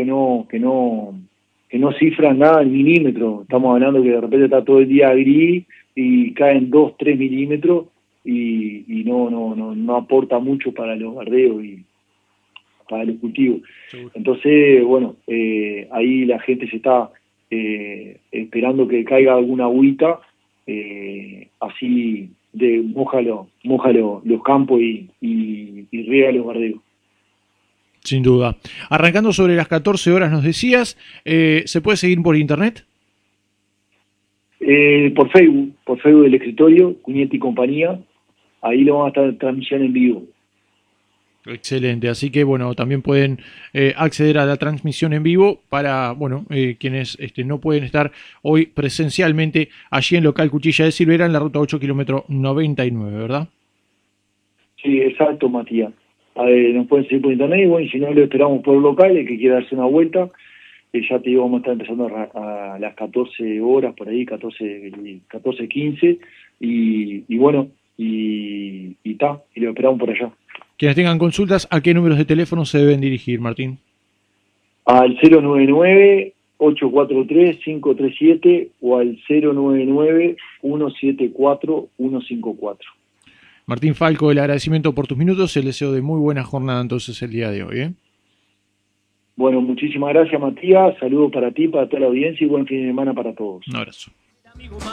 que no cifran nada en milímetros. Estamos hablando que de repente está todo el día gris y caen 2-3 milímetros y no aporta mucho para los bardeos y para los cultivos. Seguro. Entonces, bueno, ahí la gente se está esperando que caiga alguna agüita, así moja los campos y riega los bardeos. Sin duda. Arrancando sobre las 14 horas nos decías, ¿se puede seguir por internet? Por Facebook del escritorio, Cuñete y compañía, ahí lo van a estar en transmisión en vivo. Excelente, así que bueno, también pueden acceder a la transmisión en vivo para, bueno, quienes no pueden estar hoy presencialmente allí en local Cuchilla de Silvera en la ruta 8 kilómetro 99, ¿verdad? Sí, exacto, Matías. Nos pueden seguir por internet y bueno, y si no, lo esperamos por local, el que quiera darse una vuelta, ya te digo, vamos a estar empezando a las 14 horas, por ahí, 14:15, y bueno, y lo esperamos por allá. Quienes tengan consultas, ¿a qué números de teléfono se deben dirigir, Martín? Al 099-843-537 o al 099-174-154. Martín Falco, el agradecimiento por tus minutos, el deseo de muy buena jornada entonces el día de hoy, ¿eh? Bueno, muchísimas gracias, Matías, saludos para ti, para toda la audiencia y buen fin de semana para todos. Un abrazo.